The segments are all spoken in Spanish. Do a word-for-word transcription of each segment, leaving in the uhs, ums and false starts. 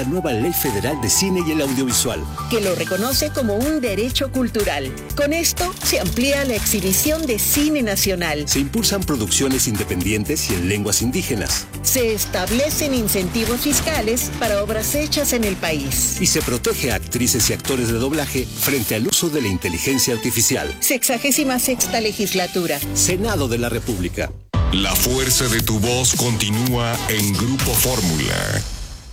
La nueva Ley Federal de Cine y el Audiovisual, que lo reconoce como un derecho cultural. Con esto se amplía la exhibición de cine nacional. Se impulsan producciones independientes y en lenguas indígenas. Se establecen incentivos fiscales para obras hechas en el país. Y se protege a actrices y actores de doblaje frente al uso de la inteligencia artificial. Sexagésima sexta legislatura. Senado de la República. La fuerza de tu voz continúa en Grupo Fórmula.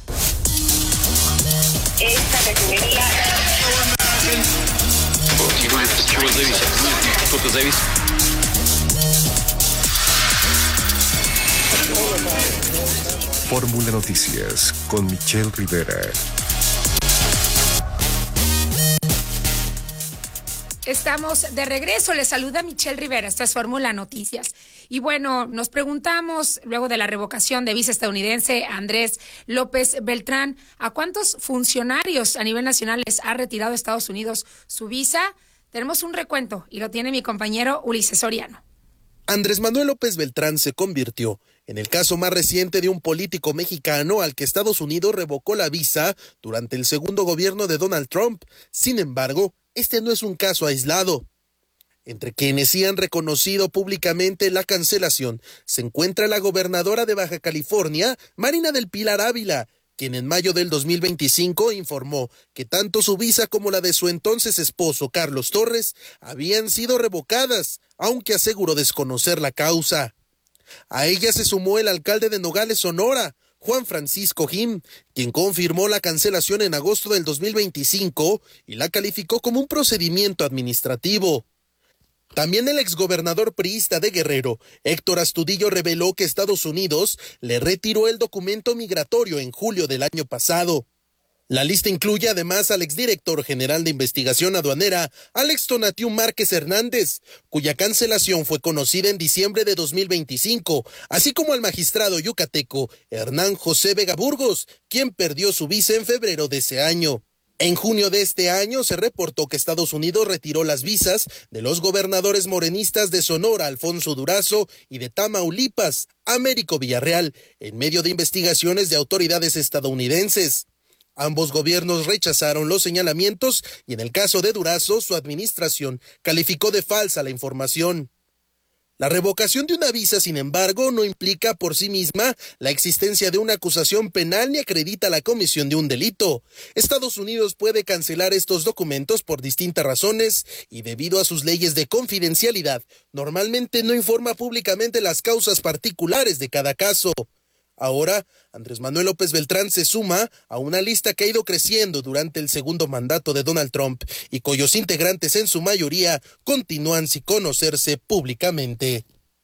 Esta refinería. Fórmula Noticias con Michelle Rivera. Estamos de regreso, les saluda Michelle Rivera, esta es Fórmula Noticias. Y bueno, nos preguntamos, luego de la revocación de visa estadounidense Andrés López Beltrán, ¿a cuántos funcionarios a nivel nacional les ha retirado Estados Unidos su visa? Tenemos un recuento y lo tiene mi compañero Ulises Soriano. Andrés Manuel López Beltrán se convirtió en el caso más reciente de un político mexicano al que Estados Unidos revocó la visa durante el segundo gobierno de Donald Trump. Sin embargo, este no es un caso aislado. Entre quienes sí han reconocido públicamente la cancelación se encuentra la gobernadora de Baja California, Marina del Pilar Ávila, quien en mayo del dos mil veinticinco informó que tanto su visa como la de su entonces esposo, Carlos Torres, habían sido revocadas, aunque aseguró desconocer la causa. A ella se sumó el alcalde de Nogales, Sonora, Juan Francisco Jim, quien confirmó la cancelación en agosto del dos mil veinticinco y la calificó como un procedimiento administrativo. También el exgobernador priista de Guerrero, Héctor Astudillo, reveló que Estados Unidos le retiró el documento migratorio en julio del año pasado. La lista incluye además al exdirector general de investigación aduanera, Alex Tonatiu Márquez Hernández, cuya cancelación fue conocida en diciembre de dos mil veinticinco, así como al magistrado yucateco Hernán José Vega Burgos, quien perdió su visa en febrero de ese año. En junio de este año se reportó que Estados Unidos retiró las visas de los gobernadores morenistas de Sonora, Alfonso Durazo, y de Tamaulipas, Américo Villarreal, en medio de investigaciones de autoridades estadounidenses. Ambos gobiernos rechazaron los señalamientos y en el caso de Durazo, su administración calificó de falsa la información. La revocación de una visa, sin embargo, no implica por sí misma la existencia de una acusación penal ni acredita la comisión de un delito. Estados Unidos puede cancelar estos documentos por distintas razones y debido a sus leyes de confidencialidad, normalmente no informa públicamente las causas particulares de cada caso. Ahora, Andrés Manuel López Beltrán se suma a una lista que ha ido creciendo durante el segundo mandato de Donald Trump y cuyos integrantes en su mayoría continúan sin conocerse públicamente.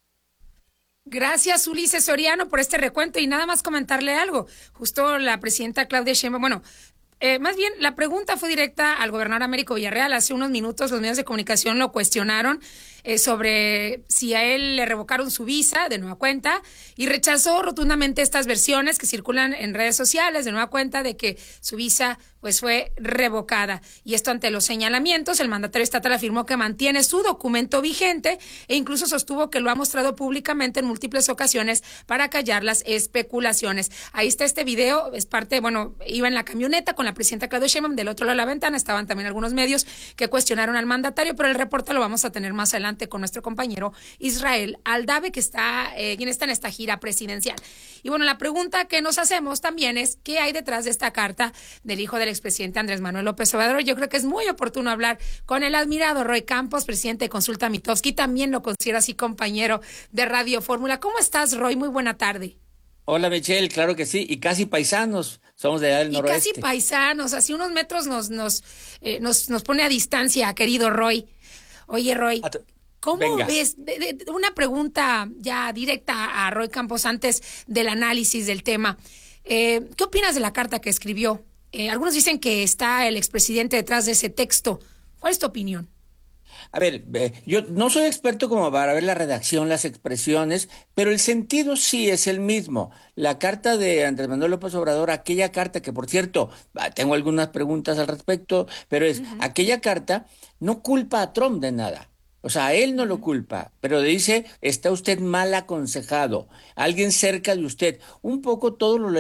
Gracias, Ulises Soriano, por este recuento y nada más comentarle algo. Justo la presidenta Claudia Sheinbaum, bueno, Eh, más bien, la pregunta fue directa al gobernador Américo Villarreal. Hace unos minutos los medios de comunicación lo cuestionaron eh, sobre si a él le revocaron su visa de nueva cuenta y rechazó rotundamente estas versiones que circulan en redes sociales de nueva cuenta de que su visa pues fue revocada. Y esto ante los señalamientos, el mandatario estatal afirmó que mantiene su documento vigente e incluso sostuvo que lo ha mostrado públicamente en múltiples ocasiones para callar las especulaciones. Ahí está este video, es parte, bueno, iba en la camioneta con la presidenta Claudia Sheinbaum, del otro lado de la ventana estaban también algunos medios que cuestionaron al mandatario, pero el reporte lo vamos a tener más adelante con nuestro compañero Israel Aldave, que está, eh, quien está en esta gira presidencial. Y bueno, la pregunta que nos hacemos también es, ¿qué hay detrás de esta carta del hijo del expresidente Andrés Manuel López Obrador? Yo creo que es muy oportuno hablar con el admirado Roy Campos, presidente de Consulta Mitofsky, también lo considero así compañero de Radio Fórmula. ¿Cómo estás, Roy? Muy buena tarde. Hola, Michelle, claro que sí, y casi paisanos, somos de allá del y noroeste. Y casi paisanos, así unos metros nos nos, eh, nos nos pone a distancia, querido Roy. Oye, Roy, ¿cómo Venga. ves? De, de, una pregunta ya directa a Roy Campos antes del análisis del tema. Eh, ¿Qué opinas de la carta que escribió? Eh, algunos dicen que está el expresidente detrás de ese texto. ¿Cuál es tu opinión? A ver, eh, yo no soy experto como para ver la redacción, las expresiones, pero el sentido sí es el mismo. La carta de Andrés Manuel López Obrador, aquella carta que, por cierto, tengo algunas preguntas al respecto, pero es, uh-huh. aquella carta no culpa a Trump de nada. O sea, a él no lo culpa, pero dice, está usted mal aconsejado, alguien cerca de usted. Un poco todo lo